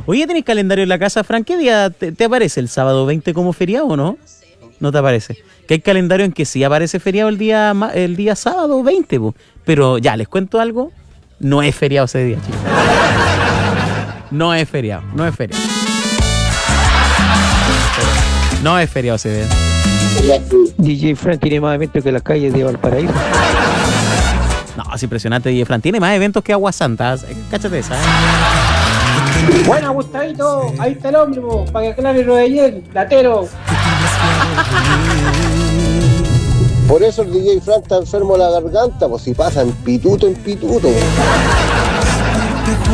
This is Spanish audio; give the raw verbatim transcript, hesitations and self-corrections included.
Oye, ¿tenés calendario en la casa, Frank? ¿Qué día te, te aparece el sábado veinte como feriado o no? No te aparece. Que hay calendario en que sí aparece feriado el día ma- el día sábado veinte, po. Pero ya, les cuento algo. No es feriado ese día, chicos. No es feriado, no es feriado. No es feriado ese día. D J Frank tiene más eventos que las calles de Valparaíso. No, es impresionante, D J Fran. Tiene más eventos que Agua Santa. Cáchate esa, ¿eh? Bueno, Gustavito, ahí está el hombre, po, para que aclare lo de ayer, latero. Por eso el D J Frank está enfermo de la garganta, pues si pasa en pituto en pituto.